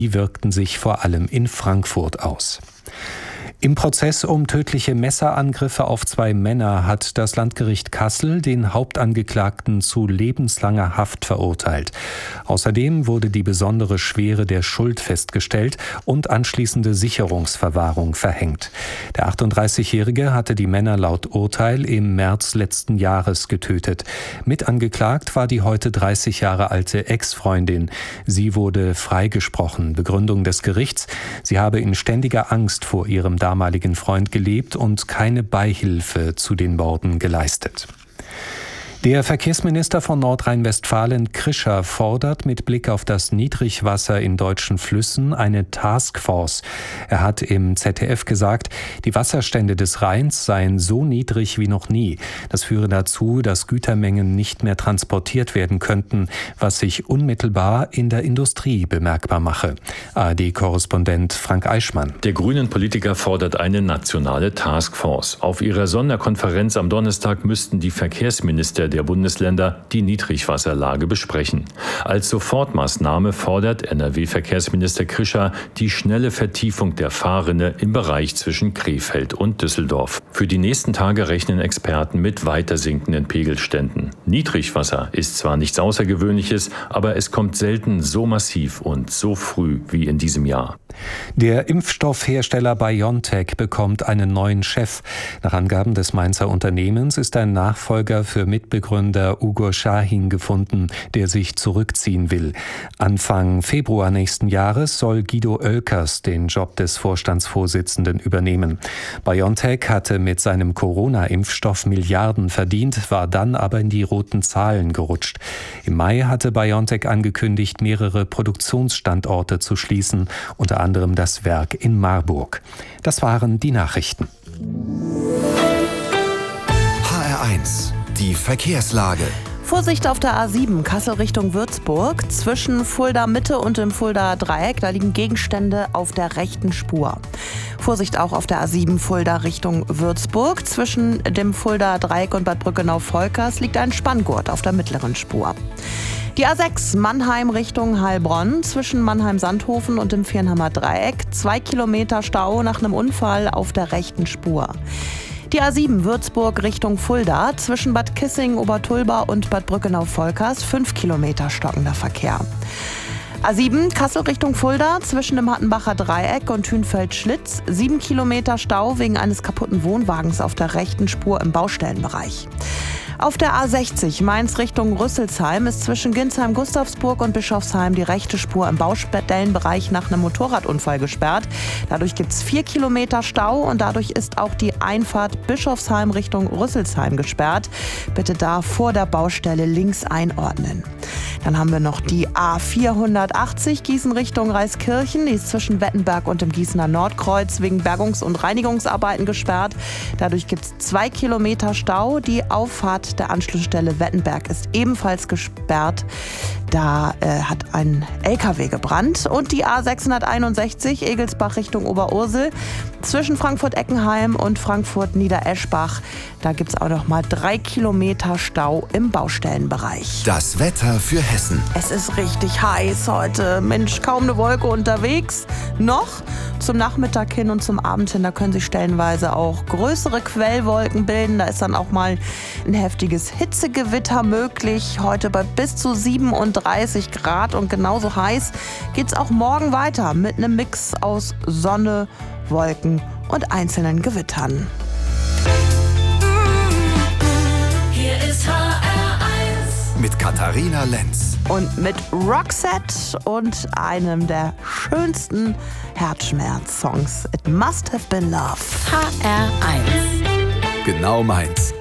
Die wirkten sich vor allem in Frankfurt aus. Im Prozess um tödliche Messerangriffe auf 2 Männer hat das Landgericht Kassel den Hauptangeklagten zu lebenslanger Haft verurteilt. Außerdem wurde die besondere Schwere der Schuld festgestellt und anschließende Sicherungsverwahrung verhängt. Der 38-Jährige hatte die Männer laut Urteil im März letzten Jahres getötet. Mitangeklagt war die heute 30 Jahre alte Ex-Freundin. Sie wurde freigesprochen. Begründung des Gerichts: Sie habe in ständiger Angst vor ihrem damaligen Freund gelebt und keine Beihilfe zu den Morden geleistet. Der Verkehrsminister von Nordrhein-Westfalen, Krischer, fordert mit Blick auf das Niedrigwasser in deutschen Flüssen eine Taskforce. Er hat im ZDF gesagt, die Wasserstände des Rheins seien so niedrig wie noch nie. Das führe dazu, dass Gütermengen nicht mehr transportiert werden könnten, was sich unmittelbar in der Industrie bemerkbar mache. ARD-Korrespondent Frank Eichmann. Der Grünen-Politiker fordert eine nationale Taskforce. Auf ihrer Sonderkonferenz am Donnerstag müssten die Verkehrsminister der Bundesländer die Niedrigwasserlage besprechen. Als Sofortmaßnahme fordert NRW-Verkehrsminister Krischer die schnelle Vertiefung der Fahrrinne im Bereich zwischen Krefeld und Düsseldorf. Für die nächsten Tage rechnen Experten mit weiter sinkenden Pegelständen. Niedrigwasser ist zwar nichts Außergewöhnliches, aber es kommt selten so massiv und so früh wie in diesem Jahr. Der Impfstoffhersteller BioNTech bekommt einen neuen Chef. Nach Angaben des Mainzer Unternehmens ist ein Nachfolger für Mitbegründer Ugur Sahin gefunden, der sich zurückziehen will. Anfang Februar nächsten Jahres soll Guido Oelkers den Job des Vorstandsvorsitzenden übernehmen. BioNTech hatte mit seinem Corona-Impfstoff Milliarden verdient, war dann aber in die roten Zahlen gerutscht. Im Mai hatte BioNTech angekündigt, mehrere Produktionsstandorte zu schließen, unter anderem das Werk in Marburg. Das waren die Nachrichten. HR1, die Verkehrslage. Vorsicht auf der A7 Kassel Richtung Würzburg. Zwischen Fulda Mitte und dem Fulda Dreieck, da liegen Gegenstände auf der rechten Spur. Vorsicht auch auf der A7 Fulda Richtung Würzburg. Zwischen dem Fulda Dreieck und Bad Brückenau-Volkers liegt ein Spanngurt auf der mittleren Spur. Die A6 Mannheim Richtung Heilbronn, zwischen Mannheim-Sandhofen und dem Viernheimer Dreieck, 2 Kilometer Stau nach einem Unfall auf der rechten Spur. Die A7 Würzburg Richtung Fulda, zwischen Bad Kissing, Obertulba und Bad Brückenau-Volkers, 5 Kilometer stockender Verkehr. A7 Kassel Richtung Fulda, zwischen dem Hattenbacher Dreieck und Hünfeld-Schlitz, 7 Kilometer Stau wegen eines kaputten Wohnwagens auf der rechten Spur im Baustellenbereich. Auf der A60 Mainz Richtung Rüsselsheim ist zwischen Ginsheim-Gustavsburg und Bischofsheim die rechte Spur im Baustellenbereich nach einem Motorradunfall gesperrt. Dadurch gibt es 4 Kilometer Stau und dadurch ist auch die Einfahrt Bischofsheim Richtung Rüsselsheim gesperrt. Bitte da vor der Baustelle links einordnen. Dann haben wir noch die A480 Gießen Richtung Reiskirchen. Die ist zwischen Wettenberg und dem Gießener Nordkreuz wegen Bergungs- und Reinigungsarbeiten gesperrt. Dadurch gibt es 2 Kilometer Stau. Die Auffahrt der Anschlussstelle Wettenberg ist ebenfalls gesperrt. Da hat ein LKW gebrannt. Und die A661 Egelsbach Richtung Oberursel zwischen Frankfurt-Eckenheim und Frankfurt-Niedereschbach. Da gibt es auch noch mal 3 Kilometer Stau im Baustellenbereich. Das Wetter für Hessen. Es ist richtig heiß heute. Mensch, kaum eine Wolke unterwegs. Noch zum Nachmittag hin und zum Abend hin, da können sich stellenweise auch größere Quellwolken bilden. Da ist dann auch mal ein heftiges Hitzegewitter möglich. Heute bei bis zu 37 Grad und genauso heiß geht es auch morgen weiter mit einem Mix aus Sonne, Wolken und einzelnen Gewittern. Hier ist HR1 Mit Katharina Lenz. Und mit Roxette und einem der schönsten Herzschmerz-Songs. It Must Have Been Love. HR1 Genau meins.